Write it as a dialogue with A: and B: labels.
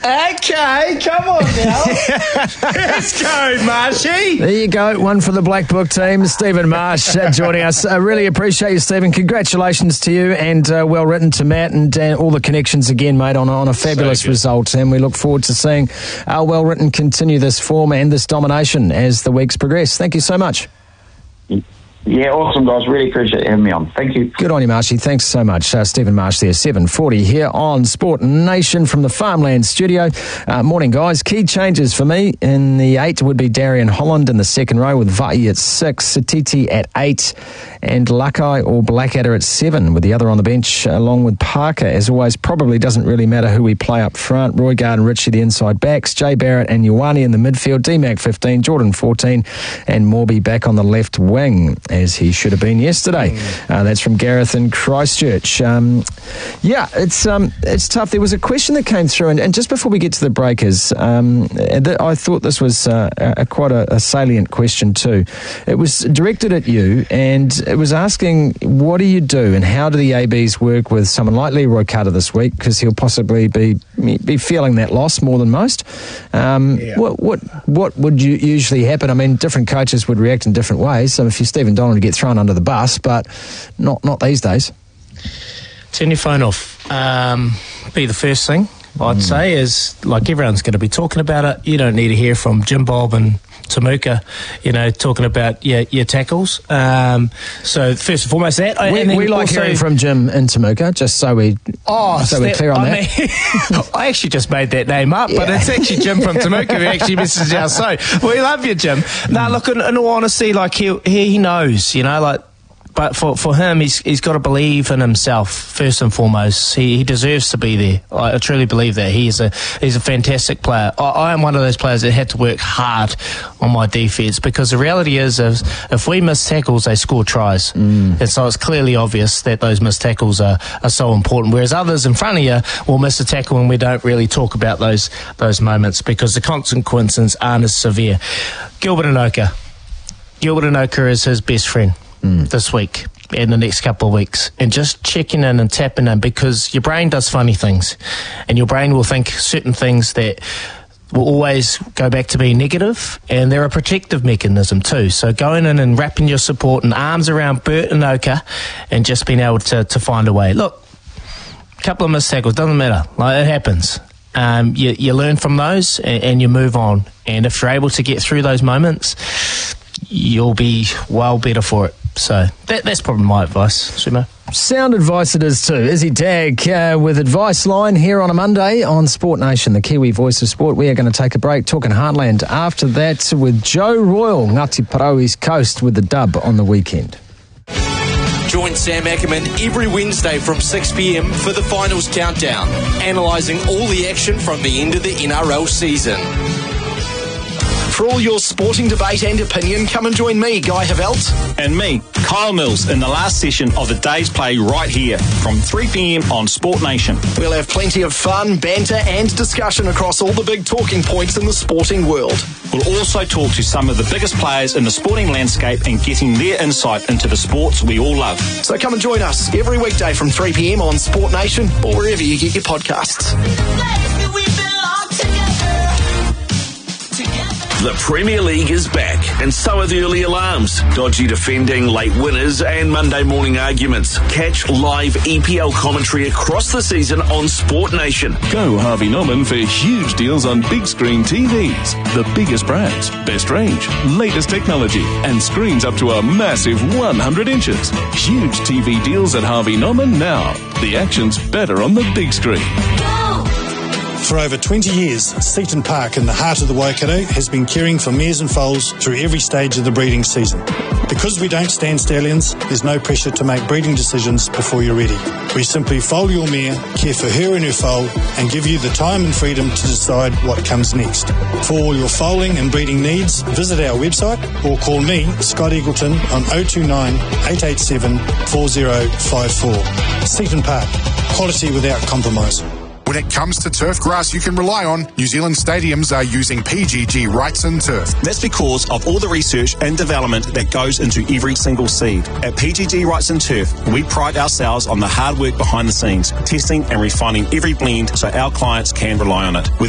A: Okay, come on now. Let's go, Marshy.
B: There you go, one for the Black Book team. Stephen Marsh joining us. I really appreciate you, Stephen. Congratulations to you, and well written to Matt, and all the connections again, mate, on a fabulous result. And we look forward to seeing our well written continue this form and this domination as the weeks progress. Thank you so much.
C: Yeah, awesome, guys. Really appreciate having me on. Thank you.
B: Good on you, Marshy. Thanks so much. Stephen Marsh there, 7:40 here on Sport Nation from the Farmland studio. Morning, guys. Key changes for me in the 8 would be Darian Holland in the second row with Vai at 6, Satiti at 8, and Lakai or Blackadder at 7, with the other on the bench along with Parker. As always, probably doesn't really matter who we play up front. Roygaard and Ritchie, the inside backs. Jay Barrett and Ioane in the midfield. D-Mac 15, Jordan 14, and Morby back on the left wing, as he should have been yesterday. That's from Gareth in Christchurch. It's tough. There was a question that came through, and just before we get to the breakers, I thought this was quite a salient question too. It was directed at you, and it was asking, what do you do and how do the ABs work with someone like Leroy Carter this week, because he'll possibly be feeling that loss more than most. What would usually happen? I mean, different coaches would react in different ways. So if you're Stephen Donald, you get thrown under the bus, but not these days.
A: Turn your phone off. Be the first thing I'd say is, like, everyone's going to be talking about it. You don't need to hear from Jim Bob and Temuka, talking about your tackles. So first and foremost that.
B: We like hearing from Jim and Temuka, just so we're clear on that.
A: I actually just made that name up, but it's actually Jim from Temuka who actually messaged us. So we love you, Jim. No, look, in all honesty, like he knows, but for him, he's got to believe in himself first and foremost. He deserves to be there. I truly believe that. He's a fantastic player. I am one of those players that had to work hard on my defence, because the reality is if we miss tackles, they score tries. And so it's clearly obvious that those missed tackles are so important, whereas others in front of you will miss a tackle and we don't really talk about those moments because the consequences aren't as severe. Gilbert Enoka is his best friend this week and the next couple of weeks, and just checking in and tapping in, because your brain does funny things and your brain will think certain things that will always go back to being negative, and they're a protective mechanism too. So going in and wrapping your support and arms around Bert Enoka and just being able to find a way. Look, a couple of missed tackles, doesn't matter, it happens. You learn from those and you move on, and if you're able to get through those moments, you'll be well better for it. So that's probably my advice, Sumo.
B: Sound advice it is too. Izzy Tag with Advice Line here on a Monday on Sport Nation, the Kiwi voice of sport. We are going to take a break talking Heartland. After that, with Joe Royal, Ngati Parau East Coast with the dub on the weekend.
D: Join Sam Ackerman every Wednesday from 6 p.m. for the finals countdown, analysing all the action from the end of the NRL season.
E: For all your sporting debate and opinion, come and join me, Guy Havelt.
F: And me, Kyle Mills, in the last session of the day's play right here from 3 p.m. on Sport Nation.
E: We'll have plenty of fun, banter and discussion across all the big talking points in the sporting world.
F: We'll also talk to some of the biggest players in the sporting landscape and getting their insight into the sports we all love.
E: So come and join us every weekday from 3 p.m. on Sport Nation or wherever you get your podcasts.
G: The Premier League is back, and so are the early alarms, dodgy defending, late winners, and Monday morning arguments. Catch live EPL commentary across the season on Sport Nation.
H: Go Harvey Norman for huge deals on big screen TVs. The biggest brands, best range, latest technology, and screens up to a massive 100 inches. Huge TV deals at Harvey Norman now. The action's better on the big screen.
I: For over 20 years, Seaton Park in the heart of the Waikato has been caring for mares and foals through every stage of the breeding season. Because we don't stand stallions, there's no pressure to make breeding decisions before you're ready. We simply foal your mare, care for her and her foal, and give you the time and freedom to decide what comes next. For all your foaling and breeding needs, visit our website or call me, Scott Eagleton, on 029 887 4054. Seaton Park, quality without compromise.
J: When it comes to turf grass you can rely on, New Zealand stadiums are using PGG Wrightson Turf.
F: That's because of all the research and development that goes into every single seed. At PGG Wrightson Turf, we pride ourselves on the hard work behind the scenes, testing and refining every blend so our clients can rely on it. Whether